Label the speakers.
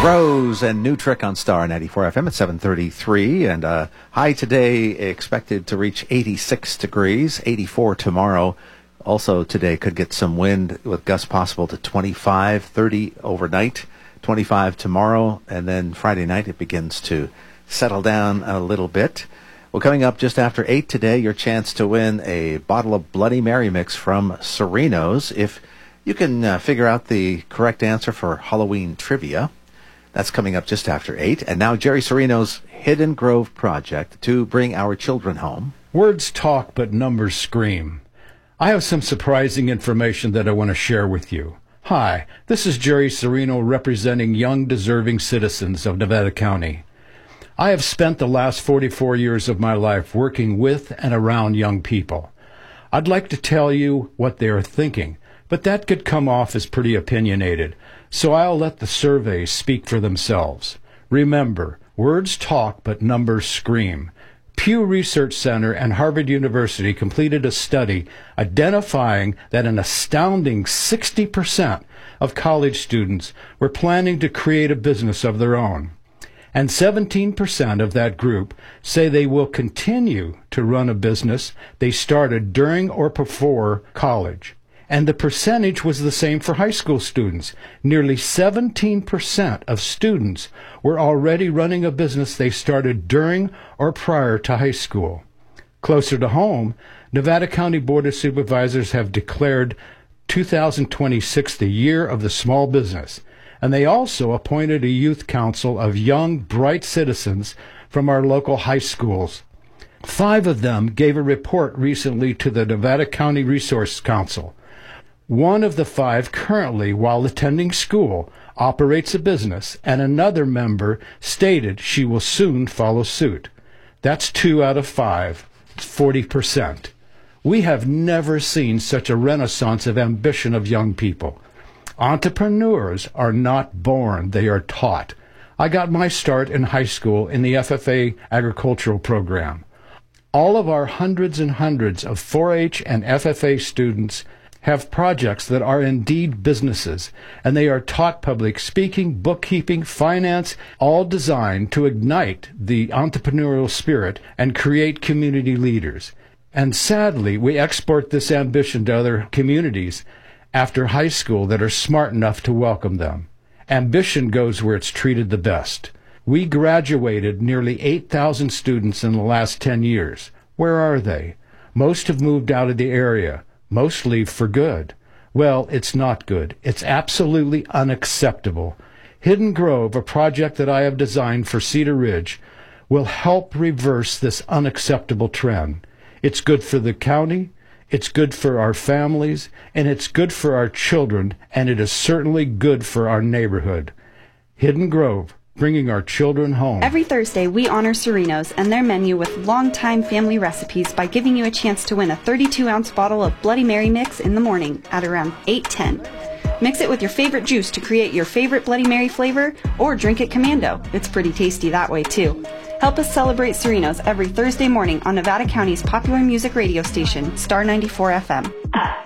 Speaker 1: Rose and New Trick on Star 94 FM at 7:33, and high today expected to reach 86 degrees, 84 tomorrow. Also today could get some wind with gusts possible to 25, 30 overnight, 25 tomorrow, and then Friday night it begins to settle down a little bit. Well, coming up just after 8 today, your chance to win a bottle of Bloody Mary mix from Sereno's. If you can figure out the correct answer for Halloween trivia, that's coming up just after 8. And now Jerry Sereno's Hidden Grove project to bring our children home.
Speaker 2: Words talk, but numbers scream. I have some surprising information that I want to share with you. Hi, this is Jerry Sereno representing young, deserving citizens of Nevada County. I have spent the last 44 years of my life working with and around young people. I'd like to tell you what they are thinking, but that could come off as pretty opinionated, so I'll let the surveys speak for themselves. Remember, words talk, but numbers scream. Pew Research Center and Harvard University completed a study identifying that an astounding 60% of college students were planning to create a business of their own. And 17% of that group say they will continue to run a business they started during or before college. And the percentage was the same for high school students. Nearly 17% of students were already running a business they started during or prior to high school. Closer to home, Nevada County Board of Supervisors have declared 2026 the year of the small business, and they also appointed a youth council of young, bright citizens from our local high schools. 5 of them gave a report recently to the Nevada County Resource Council. One of the 5 currently, while attending school, operates a business, and another member stated she will soon follow suit. That's 2 out of 5, 40%. We have never seen such a renaissance of ambition of young people. Entrepreneurs are not born, they are taught. I got my start in high school in the FFA agricultural program. All of our hundreds and hundreds of 4-H and FFA students have projects that are indeed businesses, and they are taught public speaking, bookkeeping, finance, all designed to ignite the entrepreneurial spirit and create community leaders. And sadly, we export this ambition to other communities after high school that are smart enough to welcome them. Ambition goes where it's treated the best. We graduated nearly 8,000 students in the last 10 years. Where are they? Most have moved out of the area. Most leave for good. Well, it's not good. It's absolutely unacceptable. Hidden Grove, a project that I have designed for Cedar Ridge, will help reverse this unacceptable trend. It's good for the county, it's good for our families, and it's good for our children, and it is certainly good for our neighborhood. Hidden Grove, bringing our children home.
Speaker 3: Every Thursday, we honor Sereno's and their menu with longtime family recipes by giving you a chance to win a 32-ounce bottle of Bloody Mary mix in the morning at around 8:10. Mix it with your favorite juice to create your favorite Bloody Mary flavor, or drink it commando. It's pretty tasty that way, too. Help us celebrate Sereno's every Thursday morning on Nevada County's popular music radio station, Star 94 FM.